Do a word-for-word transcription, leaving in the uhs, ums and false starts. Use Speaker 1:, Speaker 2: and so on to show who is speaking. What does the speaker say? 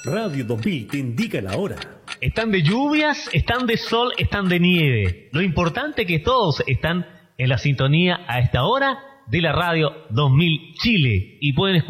Speaker 1: Radio dos mil te indica la hora.
Speaker 2: Están de lluvias, están de sol, están de nieve. Lo importante es que todos están en la sintonía a esta hora de la Radio dos mil Chile y pueden escuchar